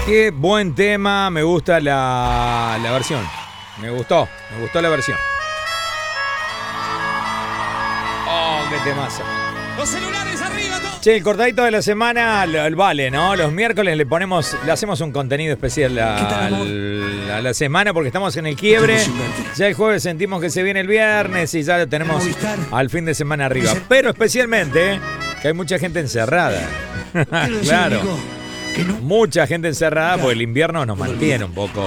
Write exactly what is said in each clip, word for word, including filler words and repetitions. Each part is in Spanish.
Qué buen tema, me gusta la, la versión. Me gustó, me gustó la versión. Oh, qué temazo. Los celulares arriba, todos. Che, el cortadito de la semana, el, el vale, ¿no? Los miércoles le ponemos, le hacemos un contenido especial a, al- a la semana porque estamos en el quiebre. Ya el jueves sentimos que se viene el viernes y ya lo tenemos al fin de semana arriba. Pero especialmente, ¿eh? Que hay mucha gente encerrada. Claro. Mucha gente encerrada porque el invierno nos mantiene un poco.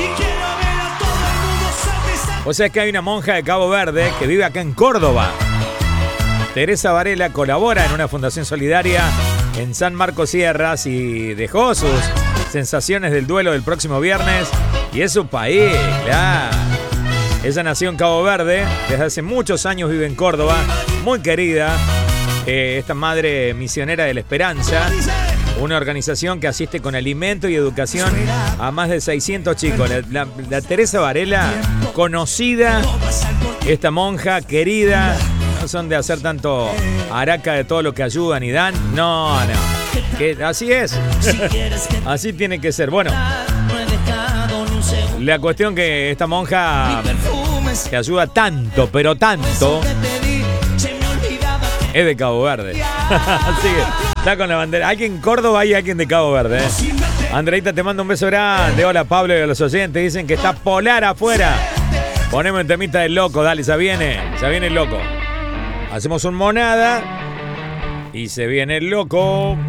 O sea, es que hay una monja de Cabo Verde que vive acá en Córdoba. Teresa Varela colabora en una fundación solidaria en San Marcos Sierras y dejó sus sensaciones del duelo del próximo viernes. Y es su país, claro. Ella nació en Cabo Verde, desde hace muchos años vive en Córdoba, muy querida. Eh, esta madre misionera de la esperanza, una organización que asiste con alimento y educación a más de seiscientos chicos. La, la- la Teresa Varela, conocida, esta monja querida. No son de hacer tanto araca de todo lo que ayudan y dan. No, no. Que así es. Así tiene que ser. Bueno, la cuestión que esta monja que ayuda tanto, pero tanto, es de Cabo Verde. Así que está con la bandera. Alguien en Córdoba y alguien de Cabo Verde. ¿eh? Andreita, te mando un beso grande. Hola Pablo y a los oyentes. Dicen que está polar afuera. Poneme un temita del loco, dale, ya viene. Ya viene el loco. Hacemos un monada y se viene el loco.